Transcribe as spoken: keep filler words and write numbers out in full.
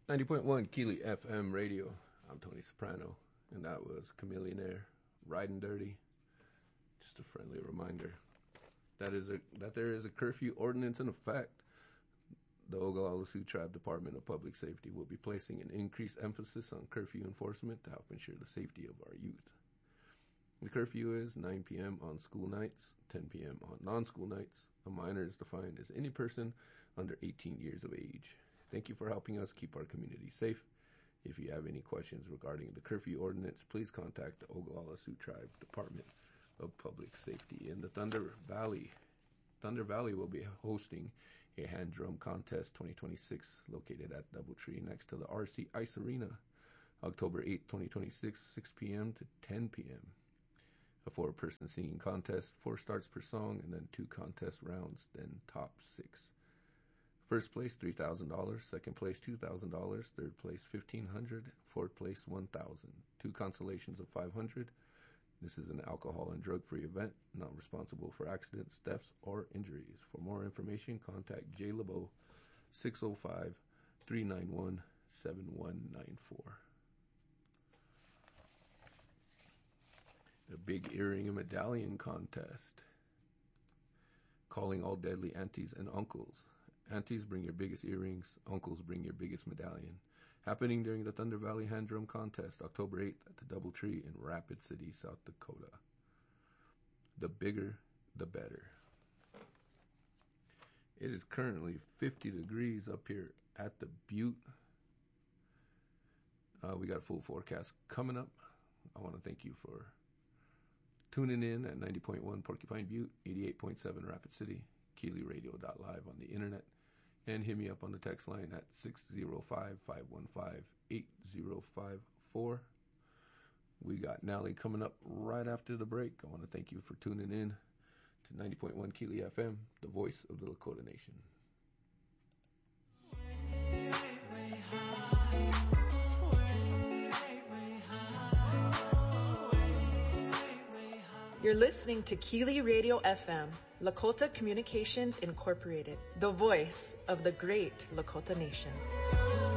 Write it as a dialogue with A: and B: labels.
A: ninety point one Keely F M radio. I'm Tony Soprano, and that was Chameleonaire, Riding Dirty. Just a friendly reminder that is a that there is a curfew ordinance in effect. The Oglala Sioux Tribe Department of Public Safety will be placing an increased emphasis on curfew enforcement to help ensure the safety of our youth. The curfew is nine p.m. on school nights, ten p.m. on non-school nights. A minor is defined as any person under eighteen years of age. Thank you for helping us keep our community safe. If you have any questions regarding the curfew ordinance, please contact the Oglala Sioux Tribe Department of Public Safety. In the Thunder Valley, Thunder Valley will be hosting a hand drum contest twenty twenty-six located at Doubletree next to the R C Ice Arena, October eighth, twenty twenty-six, six p.m. to ten p.m. A four-person singing contest, four starts per song, and then two contest rounds, then top six. First place, three thousand dollars. Second place, two thousand dollars. Third place, fifteen hundred dollars. Fourth place, one thousand dollars. Two consolations of five hundred dollars. This is an alcohol and drug-free event, not responsible for accidents, deaths, or injuries. For more information, contact Jay LeBeau, six oh five, three nine one, seven one nine four. The Big Earring and Medallion Contest. Calling all deadly aunties and uncles. Aunties, bring your biggest earrings. Uncles, bring your biggest medallion. Happening during the Thunder Valley Hand Drum Contest, October eighth at the Doubletree in Rapid City, South Dakota. The bigger, the better. It is currently fifty degrees up here at the Butte. Uh, we got a full forecast coming up. I want to thank you for tuning in at ninety point one Porcupine Butte, eighty-eight point seven Rapid City, Keely Radio dot live on the internet, and hit me up on the text line at six oh five, five one five, eight oh five four. We got Nally coming up right after the break. I want to thank you for tuning in to ninety point one Keely F M, the voice of the Lakota Nation.
B: You're listening to Keely Radio F M, Lakota Communications Incorporated, the voice of the great Lakota Nation.